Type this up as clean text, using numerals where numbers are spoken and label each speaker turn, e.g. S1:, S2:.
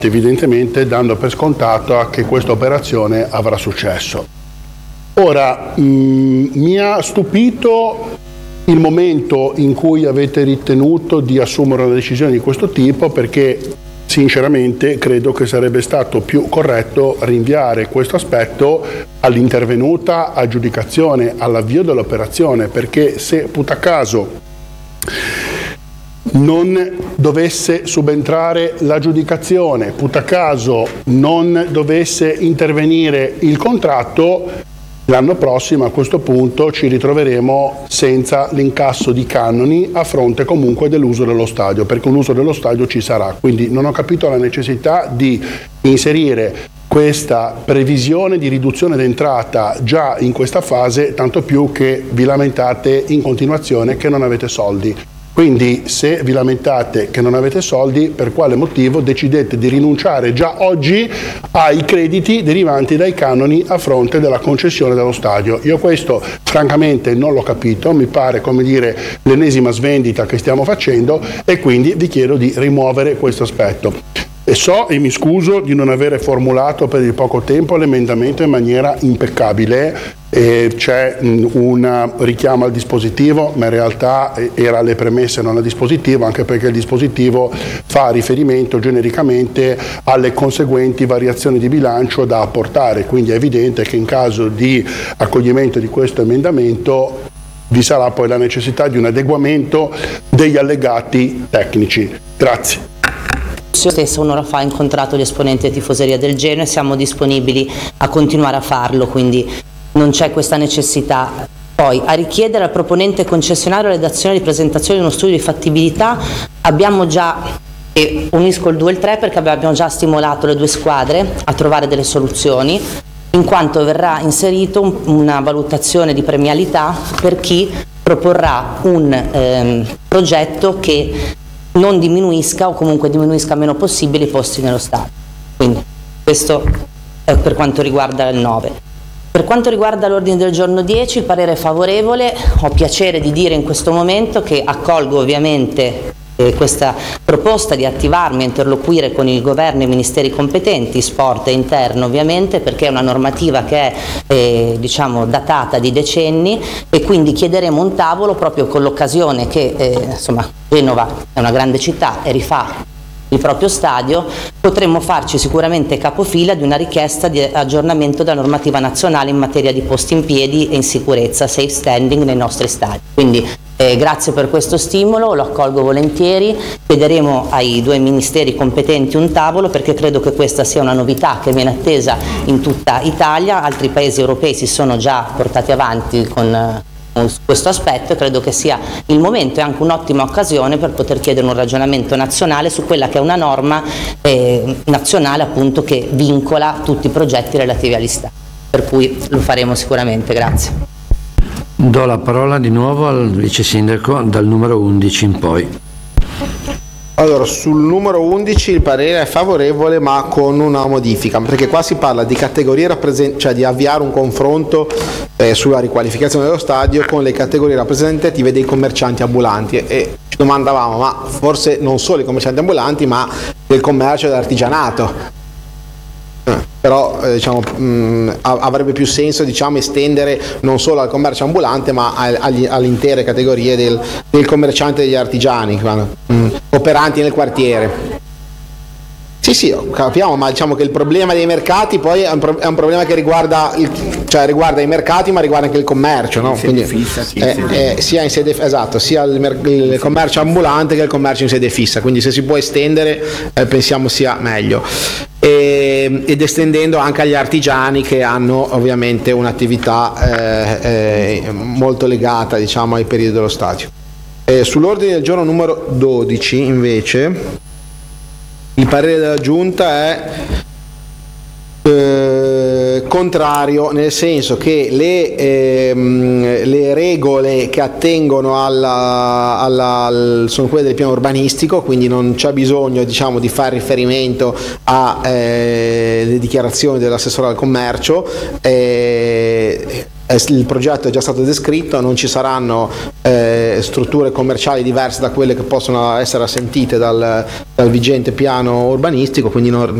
S1: evidentemente dando per scontato che questa operazione avrà successo. Ora, mi ha stupito il momento in cui avete ritenuto di assumere una decisione di questo tipo, perché sinceramente credo che sarebbe stato più corretto rinviare questo aspetto all'intervenuta aggiudicazione, all'avvio dell'operazione, perché se putacaso non dovesse subentrare l'aggiudicazione, putacaso non dovesse intervenire il contratto, l'anno prossimo a questo punto ci ritroveremo senza l'incasso di canoni a fronte comunque dell'uso dello stadio, perché un uso dello stadio ci sarà. Quindi non ho capito la necessità di inserire questa previsione di riduzione d'entrata già in questa fase, tanto più che vi lamentate in continuazione che non avete soldi. Quindi se vi lamentate che non avete soldi, per quale motivo decidete di rinunciare già oggi ai crediti derivanti dai canoni a fronte della concessione dello stadio? Io questo francamente non l'ho capito, mi pare, come dire, l'ennesima svendita che stiamo facendo, e quindi vi chiedo di rimuovere questo aspetto. E so e mi scuso di non avere formulato per il poco tempo l'emendamento in maniera impeccabile. C'è un richiamo al dispositivo, ma in realtà era alle premesse, non al dispositivo, anche perché il dispositivo fa riferimento genericamente alle conseguenti variazioni di bilancio da apportare, quindi è evidente che in caso di accoglimento di questo emendamento vi sarà poi la necessità di un adeguamento degli allegati tecnici. Grazie.
S2: Io stessa un'ora fa ho incontrato gli esponenti della tifoseria del Genoa e siamo disponibili a continuare a farlo, quindi non c'è questa necessità. Poi, a richiedere al proponente concessionario la redazione di presentazione di uno studio di fattibilità, abbiamo già, e unisco il 2 e il 3 perché abbiamo già stimolato le due squadre a trovare delle soluzioni, in quanto verrà inserito una valutazione di premialità per chi proporrà un progetto che non diminuisca o comunque diminuisca meno possibile i posti nello stadio. Quindi questo è per quanto riguarda il 9. Per quanto riguarda l'ordine del giorno 10, il parere è favorevole. Ho piacere di dire in questo momento che accolgo ovviamente questa proposta di attivarmi a interloquire con il governo e i ministeri competenti, sport e interno ovviamente, perché è una normativa che è diciamo datata di decenni, e quindi chiederemo un tavolo proprio con l'occasione che insomma Genova è una grande città e rifà il proprio stadio, potremmo farci sicuramente capofila di una richiesta di aggiornamento della normativa nazionale in materia di posti in piedi e in sicurezza, safe standing nei nostri stadi. Quindi grazie per questo stimolo, lo accolgo volentieri, chiederemo ai due ministeri competenti un tavolo, perché credo che questa sia una novità che viene attesa in tutta Italia. Altri paesi europei si sono già portati avanti con questo aspetto, e credo che sia il momento e anche un'ottima occasione per poter chiedere un ragionamento nazionale su quella che è una norma nazionale appunto che vincola tutti i progetti relativi agli stadi, per cui lo faremo sicuramente. Grazie.
S3: Do la parola di nuovo al vice sindaco dal numero 11 in poi.
S4: Allora, sul numero 11 il parere è favorevole, ma con una modifica, perché qua si parla di categorie cioè di avviare un confronto sulla riqualificazione dello stadio con le categorie rappresentative dei commercianti ambulanti, e ci domandavamo, ma forse non solo i commercianti ambulanti, ma del commercio e dell'artigianato. Però diciamo, avrebbe più senso estendere non solo al commercio ambulante, ma alle intere categorie del commerciante e degli artigiani operanti nel quartiere. Sì, capiamo, ma diciamo che il problema dei mercati poi è un problema che riguarda i mercati, ma riguarda anche il commercio, no? Quindi sia in sede esatto, sia il commercio ambulante che il commercio in sede fissa, quindi se si può estendere pensiamo sia meglio. Ed estendendo anche agli artigiani che hanno ovviamente un'attività molto legata ai periodi dello stadio. Sull'ordine del giorno numero 12 invece il parere della Giunta è contrario, nel senso che le regole che attengono sono quelle del piano urbanistico, quindi non c'è bisogno, diciamo, di fare riferimento alle dichiarazioni dell'assessore al commercio. Il progetto è già stato descritto, non ci saranno strutture commerciali diverse da quelle che possono essere assentite dal vigente piano urbanistico, quindi non